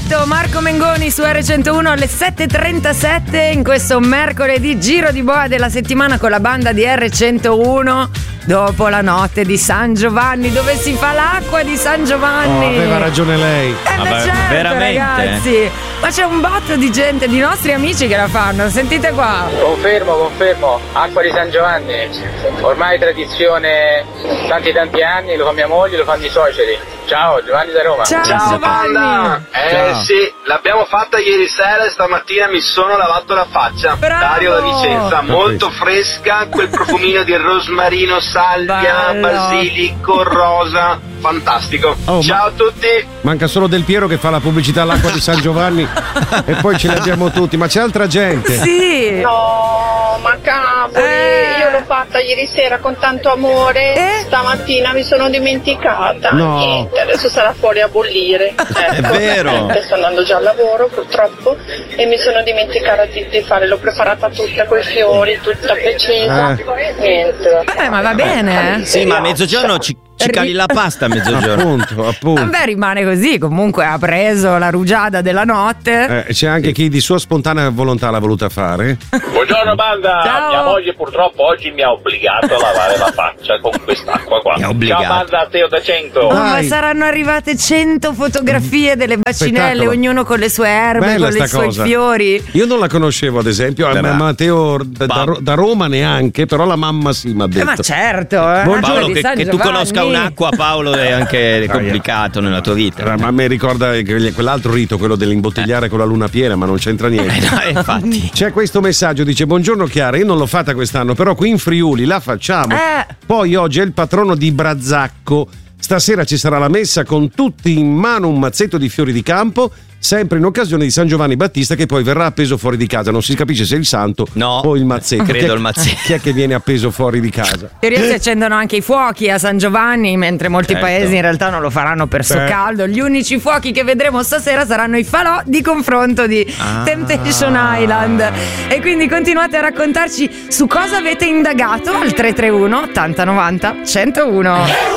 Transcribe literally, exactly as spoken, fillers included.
Perfetto, Marco Mengoni su erre centouno alle sette e trentasette in questo mercoledì giro di boa della settimana con la banda di erre centouno dopo la notte di San Giovanni, dove si fa l'acqua di San Giovanni. Oh, aveva ragione lei. Eh beh, Vabbè, certo, veramente? ragazzi, ma c'è un botto di gente, di nostri amici che la fanno, sentite qua. Confermo, confermo, acqua di San Giovanni, ormai tradizione tanti tanti anni, lo fa mia moglie, lo fanno i suoceri. Ciao, Giovanni da Roma. Ciao, Ciao Giovanni. banda! Eh Ciao. sì, l'abbiamo fatta ieri sera e stamattina mi sono lavato la faccia. Bravo! Dario da Vicenza, molto fresca, quel profumino di rosmarino, salvia, Bello. basilico, rosa, fantastico. Oh, Ciao a tutti! Manca solo Del Piero che fa la pubblicità all'acqua di San Giovanni e poi ce li abbiamo tutti, ma c'è altra gente. Sì. No, ma cavoli, Eh. io l'ho fatta ieri sera con tanto amore, Eh? stamattina mi sono dimenticata. No. Niente, adesso sarà fuori a bollire. È Ecco, vero. niente, sto andando già al lavoro purtroppo e mi sono dimenticata di, di fare, l'ho preparata tutta coi fiori, tutta precisa. Niente. Vabbè, ma va bene. eh. Sì, ma a mezzogiorno ci, ci cali la pasta a mezzogiorno. Appunto, appunto. Vabbè, rimane così, comunque ha preso la rugiada della notte. Eh, c'è anche chi di sua spontanea volontà l'ha voluta fare. Buongiorno banda, Ciao. mia moglie purtroppo oggi mi ha obbligato a lavare la faccia con quest'acqua qua. Mi ha obbligato. Ciao banda, Teo da cento. Oh, ma Dai. saranno arrivate cento fotografie delle bacinelle, Spettacolo. ognuno con le sue erbe, Bella con i sta suoi cosa. fiori. Io non la conoscevo, ad esempio, Beh, ma ma- Matteo da, da, Pa- da Roma neanche, però la mamma sì mi ha Eh, detto. ma certo, eh. Buon- Acqua Paolo, di che, San che tu Giovanni. conosca un'acqua, Paolo, è anche complicato nella tua vita. Ma a me ricorda che quell'altro rito, quello dell'imbottigliare con la luna piena, ma non c'entra niente. Eh, no, infatti. C'è questo messaggio, dice: buongiorno Chiara, io non l'ho fatta quest'anno, però qui in Friuli la facciamo. Eh. Poi oggi è il patrono di Brazzacco. Stasera ci sarà la messa con tutti in mano un mazzetto di fiori di campo, sempre in occasione di San Giovanni Battista, che poi verrà appeso fuori di casa. Non si capisce se è il santo No, o il mazzetto. credo Chi è- il mazzetto. Chi è che viene appeso fuori di casa? In teoria si accendono anche i fuochi a San Giovanni, mentre molti Certo. paesi in realtà non lo faranno per so Beh. caldo. Gli unici fuochi che vedremo stasera saranno i falò di confronto di Ah. Temptation Island. E quindi continuate a raccontarci su cosa avete indagato al tre tre uno ottanta novanta centouno.